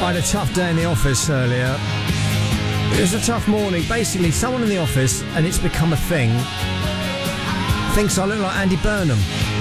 I had a tough day in the office earlier. It was a tough morning. Basically, someone in the office, and it's become a thing, thinks I look like Andy Burnham,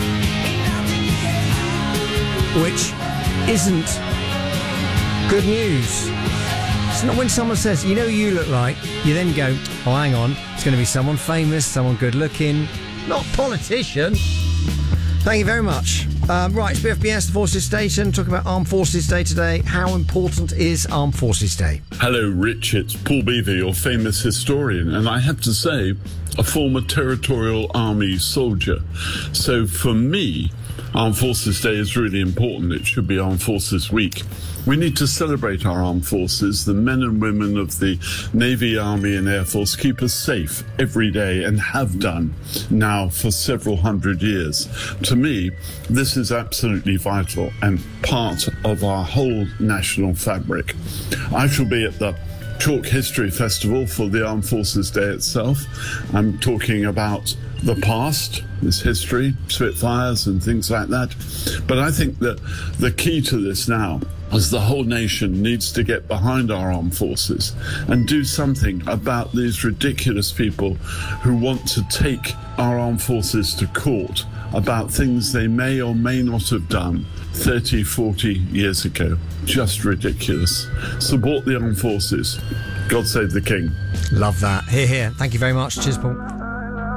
which isn't good news. It's not when someone says, you know who you look like, you then go, oh, hang on, it's going to be someone famous, someone good looking, not politician. Thank you very much. Right, it's BFBS, the Forces Station, talking about Armed Forces Day today. How important is Armed Forces Day? Hello, Rich. It's Paul Beaver, your famous historian, and I have to say, a former Territorial Army soldier. So for me, Armed Forces Day is really important. It should be Armed Forces Week. We need to celebrate our armed forces. The men and women of the Navy, Army and Air Force keep us safe every day and have done now for several hundred years. To me, this is absolutely vital and part of our whole national fabric. I shall be at the Chalk History Festival for the Armed Forces Day itself. I'm talking about the past, this history, Spitfires and things like that. But I think that the key to this now is the whole nation needs to get behind our armed forces and do something about these ridiculous people who want to take our armed forces to court about things they may or may not have done 30, 40 years ago. Just ridiculous. Support the armed forces. God save the King. Love that. Hear, hear. Thank you very much. Cheers, Paul.